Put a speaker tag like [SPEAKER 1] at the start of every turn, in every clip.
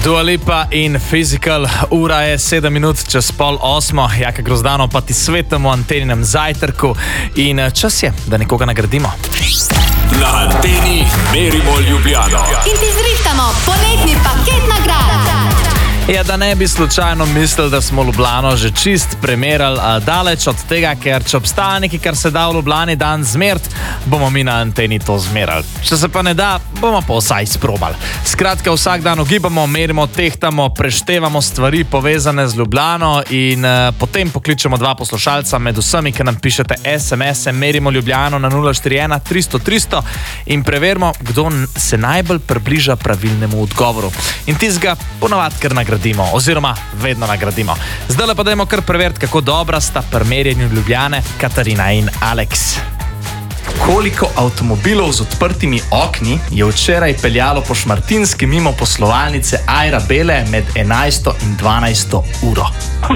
[SPEAKER 1] Dua Lipa in Physical, ura je 7 minut čez 7:30, Jaka Grozdano pa ti svetamo anteninem zajtrku in čas je, da nekoga nagradimo.
[SPEAKER 2] Na anteni merimo Ljubljano.
[SPEAKER 3] In ti zrihtamo poletni paket nagrad.
[SPEAKER 1] Ja, da ne bi slučajno mislili, da smo Ljubljano že čist premerali, daleč od tega, ker če obstaja nekaj, kar se da v Ljubljani dan zmert, bomo mi na anteni to zmerali. Če se pa ne da, bomo pa vsaj sprobali. Skratka, vsak dan ugibamo, merimo, tehtamo, preštevamo stvari povezane z Ljubljano in potem pokličemo dva poslušalca med vsemi, ki nam pišete SMS-e merimo Ljubljano na 041 300 300 in preverimo, kdo se najbolj približa pravilnemu odgovoru. In tistega ponavadi kar nagradimo, oziroma vedno nagradimo. Zdaj pa dajmo kar preveriti, kako dobra sta pri merjenju Ljubljane Katarina in Aleks. Koliko avtomobilov z odprtimi okni je včeraj peljalo po Šmartinski mimo poslovalnice Arabele med 11. in 12. uro?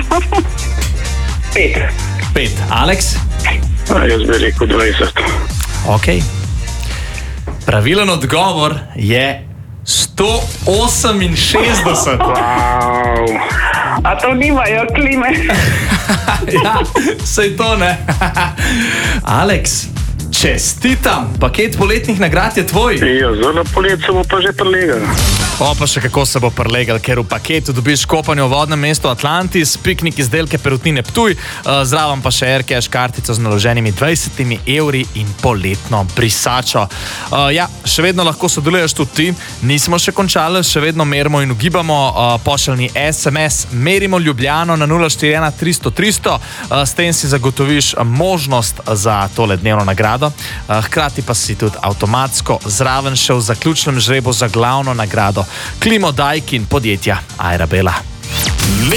[SPEAKER 1] 5. Aleks?
[SPEAKER 4] Jaz bi rekel 20.
[SPEAKER 1] Ok. Pravilen odgovor je 168.
[SPEAKER 4] Wow.
[SPEAKER 5] A to nimajo klime?
[SPEAKER 1] Ja, sej to ne. Aleks, čestitam, paket poletnih nagrad je tvoj.
[SPEAKER 4] Ja, za polet se bo pa že prelegel.
[SPEAKER 1] O, pa še kako se bo prelegal, ker v paketu dobiš kopanje v vodnem mestu Atlantis, piknik izdelke Perutnine Ptuj, zraven pa še Aircash kartico z naloženimi 20 evri in poletno brisačo. Ja, še vedno lahko sodeluješ tudi ti, nismo še končali, še vedno merimo in ugibamo, pošljeni SMS merimo Ljubljano na 041 300 300, s tem si zagotoviš možnost za tole dnevno nagrado, hkrati pa si tudi avtomatsko zraven še v zaključnem žrebu za glavno nagrado Klimo Daikin podjetja Arabela.